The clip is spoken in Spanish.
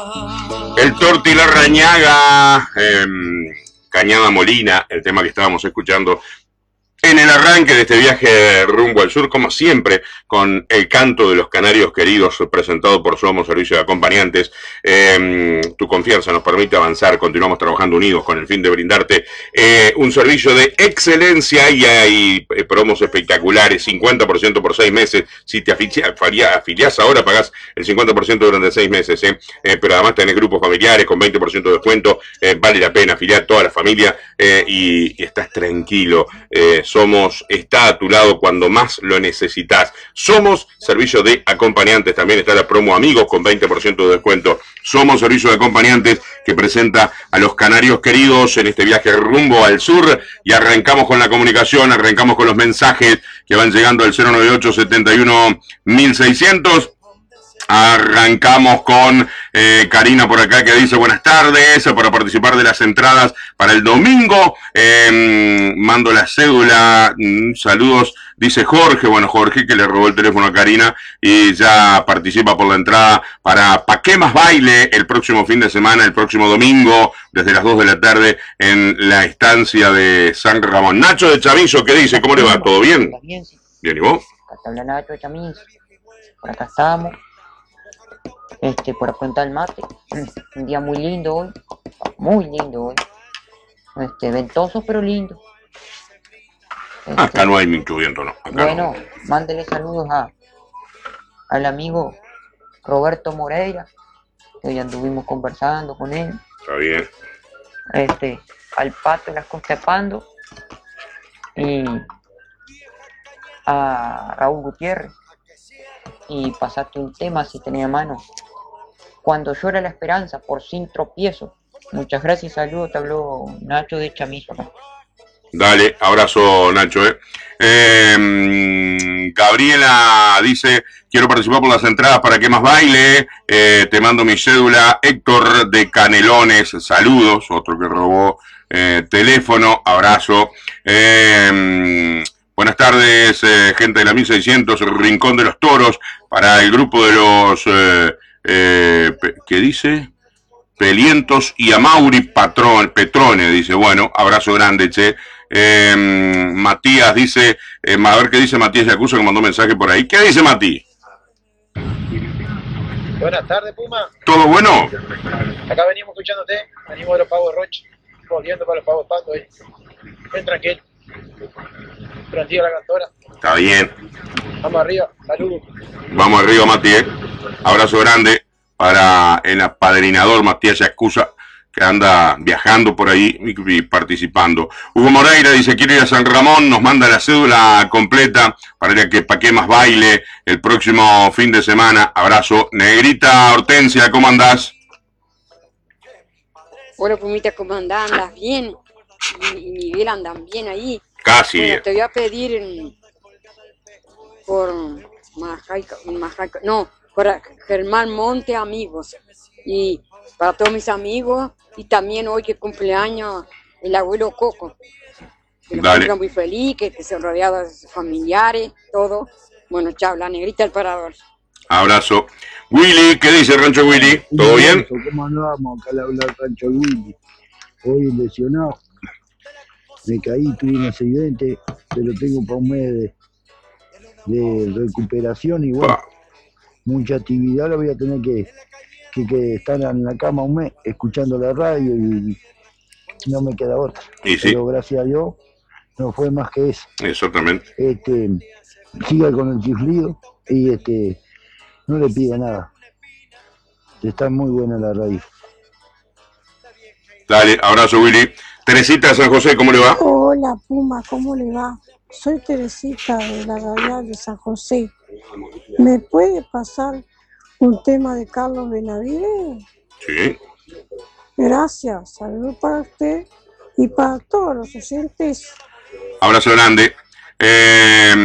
El Torti Larrañaga, Cañada Molina, el tema que estábamos escuchando en el arranque de este viaje rumbo al sur, como siempre, con el canto de los canarios queridos, presentado por Somos Servicio de Acompañantes. Tu confianza nos permite avanzar, continuamos trabajando unidos con el fin de brindarte un servicio de excelencia y hay promos espectaculares, 50% por 6 meses. Si te afiliás ahora, pagás el 50% durante 6 meses, pero además tenés grupos familiares con 20% de descuento. Vale la pena afiliar toda la familia y estás tranquilo. Somos, está a tu lado cuando más lo necesitas. Somos servicio de acompañantes. También está la promo Amigos con 20% de descuento. Somos servicio de acompañantes que presenta a los canarios queridos en este viaje rumbo al sur. Y arrancamos con la comunicación, arrancamos con los mensajes que van llegando al 098 71 1600. Arrancamos con Karina por acá que dice buenas tardes, para participar de las entradas para el domingo. Mando la cédula, saludos, dice Jorge. Bueno, Jorge que le robó el teléfono a Karina y ya participa por la entrada para Pa' qué más baile el próximo fin de semana, el próximo domingo, desde las 2 de la tarde en la estancia de San Ramón. Nacho de Chamizo, ¿qué dice? ¿Cómo le va? ¿Todo bien? Bien, Bien, ¿y vos? acá habla Nacho de Chamizo. Por acá estamos. Por apuntar el mate. Un día muy lindo hoy. Muy lindo hoy. Ventoso pero lindo. Acá no hay mucho viento, ¿no? Acá Bueno, no. mándele saludos al amigo Roberto Moreira, que ya anduvimos conversando con él. Está bien. Al Pato de las Costas de Pando y a Raúl Gutiérrez. Y pasaste un tema si tenía mano. Cuando llora la esperanza por sin tropiezo. Muchas gracias, saludos, te habló Nacho de Chamizo acá. Dale, abrazo Nacho. Gabriela dice, quiero participar por las entradas para que más baile. Te mando mi cédula. Héctor de Canelones, saludos. Otro que robó teléfono, abrazo. Buenas tardes, gente de la 1600, Rincón de los Toros, para el grupo de los, ¿qué dice? Pelientos y Amauri Petrone, dice, bueno, abrazo grande, che. Matías dice, a ver qué dice Matías Yacuso, que mandó mensaje por ahí. ¿Qué dice Mati? Buenas tardes, Puma. ¿Todo bueno? Acá venimos escuchándote, venimos de los pavos de Roche, volviendo para los pavos de Pato ahí. Ven tranquilo. Prendida la cantora. Está bien. Vamos arriba, saludos. Vamos arriba, Mati, abrazo grande para el apadrinador Matías Yacusa, que anda viajando por ahí y participando. Hugo Moreira dice, quiero ir a San Ramón, nos manda la cédula completa para ir a que Pa' qué más baile el próximo fin de semana. Abrazo. Negrita Hortensia, ¿cómo andás? Hola, Pumita, ¿cómo andás? ¿Andas bien? Y Miguel andan bien ahí. Casi. Bueno, te voy a pedir por por Germán Monte, amigos. Y para todos mis amigos. Y también hoy que cumpleaños el abuelo Coco. Que lo encuentra muy feliz, que se rodeaba de sus familiares, todo. Bueno, chao, la negrita del parador. Abrazo. Willy, ¿qué dice Rancho Willy? ¿Todo bien? ¿Cómo andamos? Acá le habla el Rancho Willy. Hoy lesionado. Me caí, tuve un accidente, pero tengo para un mes de recuperación y bueno, mucha actividad. Lo voy a tener que estar en la cama un mes escuchando la radio y no me queda otra. Sí. Pero gracias a Dios no fue más que eso. Exactamente. Siga con el chiflido y no le pida nada. Está muy buena la radio. Dale, abrazo Willy. Teresita de San José, ¿cómo le va? Hola Puma, ¿cómo le va? Soy Teresita de la Radial de San José. ¿Me puede pasar un tema de Carlos Benavides? Sí. Gracias, saludos para usted y para todos los oyentes. Abrazo grande.